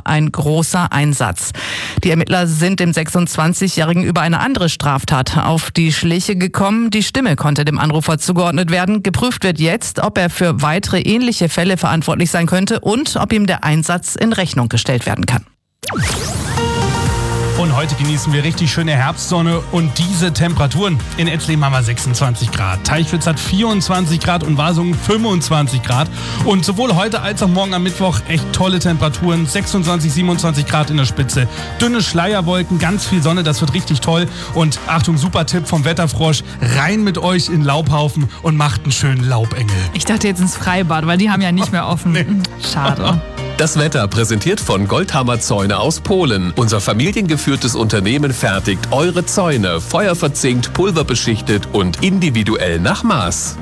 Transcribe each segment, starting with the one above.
ein großer Einsatz. Die Ermittler sind dem 26-Jährigen über eine andere Straftat auf die Schliche gekommen. Die Stimme konnte dem Anrufer zugeordnet werden. Geprüft wird jetzt, ob er für weitere ähnliche Fälle verantwortlich sein könnte und ob ihm der Einsatz in Rechnung gestellt werden kann. Und heute genießen wir richtig schöne Herbstsonne und diese Temperaturen. In Etzleben haben wir 26 Grad, Teichwitz hat 24 Grad und Wasungen 25 Grad. Und sowohl heute als auch morgen am Mittwoch echt tolle Temperaturen, 26, 27 Grad in der Spitze. Dünne Schleierwolken, ganz viel Sonne, das wird richtig toll. Und Achtung, super Tipp vom Wetterfrosch, rein mit euch in Laubhaufen und macht einen schönen Laubengel. Ich dachte jetzt ins Freibad, weil die haben ja nicht mehr offen. Nee. Schade. Das Wetter präsentiert von Goldhammer Zäune aus Polen. Unser familiengeführtes Unternehmen fertigt eure Zäune, feuerverzinkt, pulverbeschichtet und individuell nach Maß.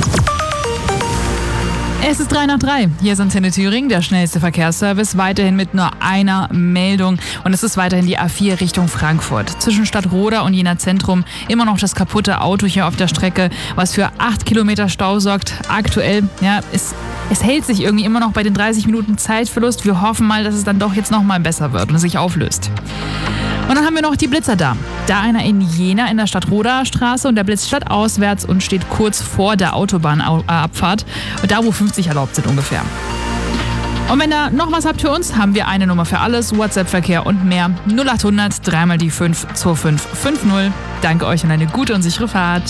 Es ist 3:03. Hier ist Antenne Thüringen, der schnellste Verkehrsservice, weiterhin mit nur einer Meldung. Und es ist weiterhin die A4 Richtung Frankfurt. Zwischen Stadtroda und Jena Zentrum immer noch das kaputte Auto hier auf der Strecke, was für 8 Kilometer Stau sorgt. Aktuell, ja, es hält sich irgendwie immer noch bei den 30 Minuten Zeitverlust. Wir hoffen mal, dass es dann doch jetzt noch mal besser wird und es sich auflöst. Und dann haben wir noch die Blitzer da. Da einer in Jena in der Stadtroder Straße und der blitzt stadtauswärts und steht kurz vor der Autobahnabfahrt. Da, wo 50 erlaubt sind ungefähr. Und wenn ihr noch was habt für uns, haben wir eine Nummer für alles, WhatsApp-Verkehr und mehr. 0800 3 die 5 2550. Danke euch und eine gute und sichere Fahrt.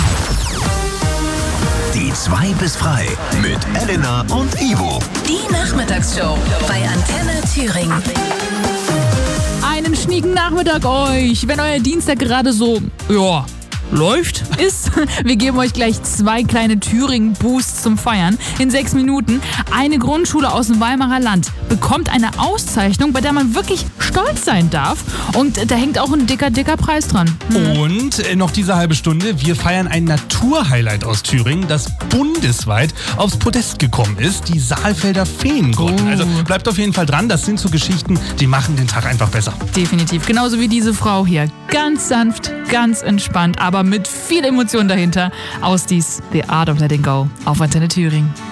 Die 2 bis frei mit Elena und Ivo. Die Nachmittagsshow bei Antenne Thüringen. Einen schnieken Nachmittag euch, wenn euer Dienstag gerade so, ja, läuft, ist. Wir geben euch gleich 2 kleine Thüringen-Boosts zum Feiern. In 6 Minuten. Eine Grundschule aus dem Weimarer Land bekommt eine Auszeichnung, bei der man wirklich stolz sein darf. Und da hängt auch ein dicker Preis dran. Und noch diese halbe Stunde, wir feiern ein Naturhighlight aus Thüringen, das bundesweit aufs Podest gekommen ist, die Saalfelder Feengrotten. Also bleibt auf jeden Fall dran, das sind so Geschichten, die machen den Tag einfach besser. Definitiv, genauso wie diese Frau hier. Ganz sanft, ganz entspannt, aber mit viel Emotion dahinter. Aus dies The Art of Letting Go auf Antenne Thüringen.